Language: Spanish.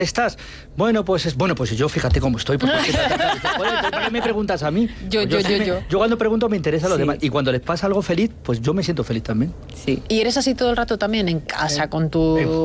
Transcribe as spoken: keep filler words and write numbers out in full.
¿Estás? Bueno, pues es bueno, pues yo fíjate cómo estoy. Pues, ¿por qué, ¿por qué me preguntas a mí? Yo, Pues yo, sí yo, me- yo. Yo cuando pregunto me interesa a los Sí. demás. Y cuando les pasa algo feliz, pues yo me siento feliz también. Sí. ¿Y eres así todo el rato también en casa con tu...? En